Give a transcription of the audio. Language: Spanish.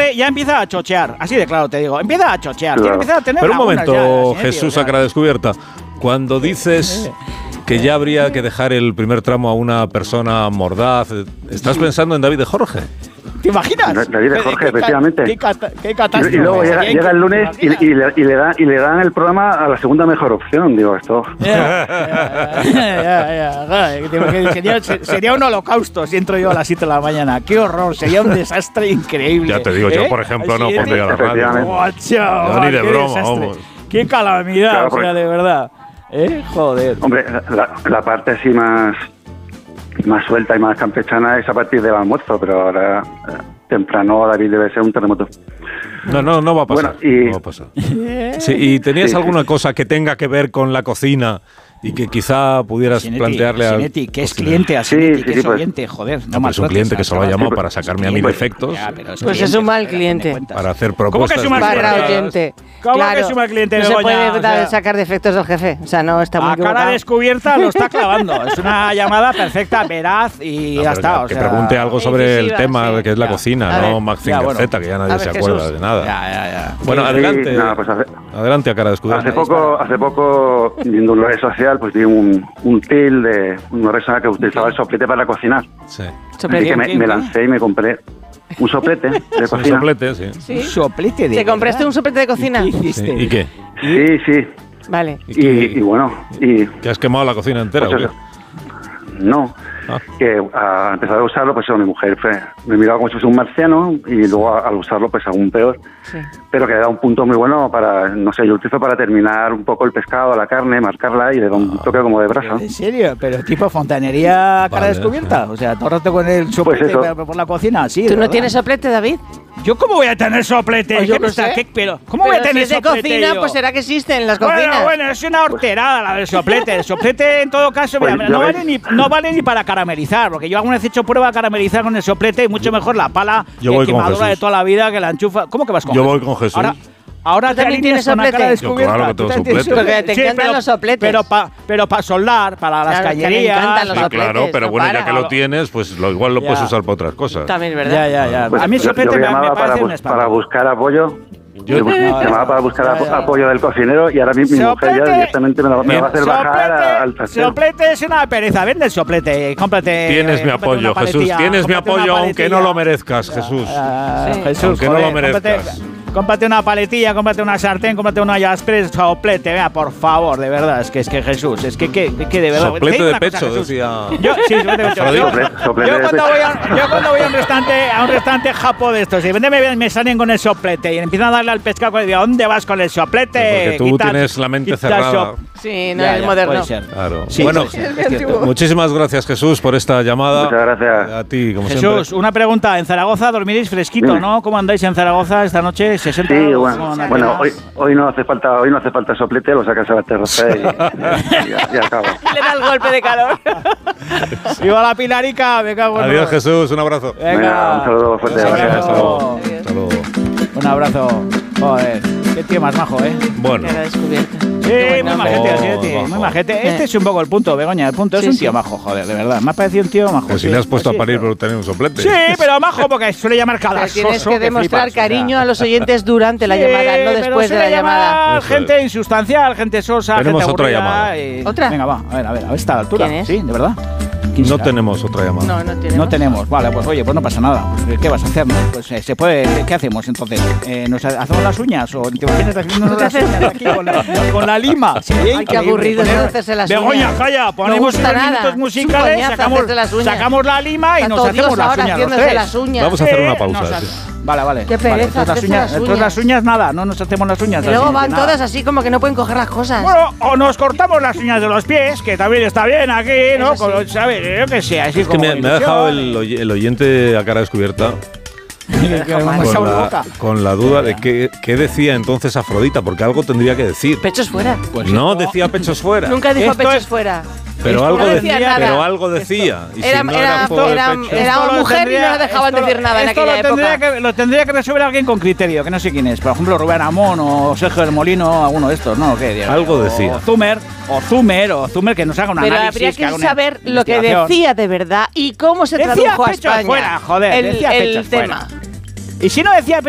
ya empieza a chochear. Así de claro te digo. Empieza a chochear. Claro. Empieza a tener Pero un momento, ya, Jesús, a cara descubierta. Cuando dices que ya habría que dejar el primer tramo a una persona mordaz, ¿estás pensando en David de Jorge? ¿Te imaginas? David de Jorge, efectivamente. Qué catástrofe. Y luego llega el lunes y le dan el programa a la segunda mejor opción, digo, esto. Sería un holocausto si entro yo a las 7 de la mañana. Qué horror, sería un desastre increíble. Ya te digo, yo por ejemplo no pondría la radio. Guacho, Ni de qué broma, desastre. vamos. Qué calamidad, Claro, o sea, de verdad. Joder. Hombre, la parte así más suelta y más campechana es a partir del almuerzo, pero ahora temprano, David, debe ser un terremoto. No va a pasar. Bueno, no va a pasar. Sí, ¿y tenías alguna cosa que tenga que ver con la cocina y que quizá pudieras plantearle a Sinetti, que es cliente a Sinetti, que es pues, oyente, joder. No, es un cliente que solo ha llamado para sacarme a mí defectos, pues es un mal cliente. para hacer propuestas. ¿Cómo que es un mal Barra cliente? oyente. ¿Cómo Claro, que es un mal cliente, no se Begoña? puede sacar defectos del jefe. O sea, no está muy A equivocado. cara descubierta lo está clavando. Es una llamada perfecta, veraz y ya está. Que pregunte algo sobre el incisiva, tema sí. que es la Ya. cocina, A no ver. Mazinger bueno. Z, que ya nadie A ver, se acuerda Jesús. de nada. Ya. Bueno, adelante. Nada, pues Adelante a cara descubierta. hace poco, viendo una red social, pues vi un reel de una red social que utilizaba el soplete para cocinar. Sí. Así que me lancé y me compré un soplete de Un cocina. soplete, sí. ¿Sí? Un soplete de ¿Te compraste verdad? un soplete de cocina? ¿Qué Sí. hiciste? ¿Y qué? Sí. Vale. Y bueno, ¿Que has quemado la cocina entera pues o qué? eso. No, que a empezar a usarlo, pues mi mujer me miraba como si fuese un marciano y luego al usarlo, pues aún peor. Sí. Pero que le da un punto muy bueno para, no sé, yo lo utilizo para terminar un poco el pescado, la carne, marcarla y le da un toque como de brasa. ¿En serio? ¿Pero tipo fontanería a cara Vale, descubierta? O sea, todo el rato con el soplete eso. por la cocina, sí. ¿Tú de no verdad. tienes soplete, David? ¿Yo cómo voy a tener soplete? Pues yo ¿Qué me qué está- sé. qué- pero, ¿cómo voy a Pero tener si es de soplete cocina, yo? pues será que existe en las cocinas. Bueno, es una horterada la del soplete. El soplete, en todo caso, Pues, mira, ya no vale ni para caramelizar, porque yo alguna vez he hecho prueba de caramelizar con el soplete y mucho mejor la pala Yo voy con quemadora de Jesús. toda la vida que la enchufa. ¿Cómo que vas con Yo Jesús? voy con Jesús. Ahora ¿Tú te también alineas tienes con la cara soplete? Yo descubierta. claro que Tú tengo también tienes soplete. Porque te encantan los sopletes. Pero para soldar, para las Claro, que le cañerías. encantan los Sí, sopletes, claro, pero no bueno, ya para. que lo tienes, pues igual lo Ya. puedes usar para otras cosas. También es verdad. Ya. Pues A mí el yo soplete me llamaba parece un para espanto. buscar apoyo. Llamaba para buscar ya. apoyo del cocinero y ahora mi mujer ya directamente me va a hacer bajar al trastero. Soplete es una pereza. Vende el soplete. Cómprate. Tienes mi cómprate apoyo, una Jesús. paletilla, Tienes mi cómprate una apoyo, aunque no paletilla. lo merezcas, Jesús. Sí. Jesús, Aunque no lo joder, merezcas. Cómprate una paletilla, cómprate una sartén, cómprate una jaspres, soplete, vea, por favor, de verdad, es que Jesús, es que de verdad. Soplete Te digo de una cosa, pecho, Jesús. decía. Sí, soplete de pecho. Soplete Yo de cuando pecho. voy a un restaurante japo de estos y me salen con el soplete y empiezan a darle al pescado y digo, ¿dónde vas con el soplete? Porque tú tienes la mente cerrada. Sí, no es moderno. Puede ser. Claro. Sí, Bueno, puede ser, es cierto. muchísimas gracias, Jesús, por esta llamada. Muchas gracias. A ti, como Jesús, siempre. una pregunta. En Zaragoza dormiréis fresquito, Dime. ¿no? ¿Cómo andáis en Zaragoza esta noche? 60 Sí, ¿cómo andáis? bueno, hoy no hace falta soplete, lo sacas a la terraza y ya acaba. Le da el golpe de calor. ¡Viva la Pilarica! Me cago en Adiós, todo. Jesús, un abrazo. Venga, un saludo fuerte. Un Gracias. Hasta luego. abrazo. Hasta luego. Un abrazo. Joder, qué tío más majo, ¿eh? Bueno, Cara descubierta. Sí, muy majete, así de tío, majo. muy majete. Este es un poco el punto, Begoña. El punto es Sí, un sí. tío majo, joder, de verdad. Me ha parecido un tío majo. pues si sí, le has puesto sí, a parir pero- por tener un soplete. Sí, pero majo porque suele llamar cada Pero tienes soso que demostrar flipas, o sea. cariño a los oyentes durante la Sí, llamada, no pero después de suele la llamada. llamar Eso gente es. insustancial, gente sosa, Tenemos gente otra aburrida llamada. y- ¿Otra? Venga, va, a ver, a esta altura. ¿Quién es? Sí, de verdad. ¿Quién No será? tenemos otra llamada. No tenemos. No tenemos, vale, pues oye, pues no pasa nada. ¿Qué vas a hacer? No? Pues se puede, ¿qué hacemos entonces? ¿Nos hacemos las uñas o te imaginas haciéndonos las uñas aquí con la lima? Sería Ay, qué increíble. aburrido Poner- eso de hacerse las Begoña, uñas. calla, ponemos gusta unos nada. minutos Es un musicales, coñazo sacamos, hacerse las uñas. sacamos la lima y Está nos todo hacemos Dios las ahora uñas los haciéndose tres. las uñas. Vamos a hacer una pausa. Nos sí. Vale. Qué pereza Vale, hacerse las entonces uñas. las uñas nada, no nos hacemos las uñas. Y luego así, van nada. todas así como que no pueden coger las cosas. Bueno, o nos cortamos las uñas de los pies, que también está bien aquí, ¿no? Eso sí. ¿Sabes? Yo qué sé, así Es que como me ha dejado el oyente a cara descubierta con la duda de qué decía entonces Afrodita, porque algo tendría que decir. Pechos fuera. No decía pechos fuera, Nunca dijo Esto pechos es- fuera. pero esto algo no decía nada. pero algo decía. Y si Era- no era- por el era- pecho. era Esto lo mujer y no la dejaban esto decir nada en esto aquella época. Lo tendría que resolver alguien con criterio, que no sé quién es. Por ejemplo, Rubén Amón o Sergio del Molino, alguno de estos, ¿no? ¿Qué, Diego? Algo decía. O Zumer, que nos haga un Pero análisis. habría que haga una saber lo que investigación. decía de verdad y cómo se Decía tradujo a pechos España. fuera, joder, decía el pechos tema. fuera. Y si no decía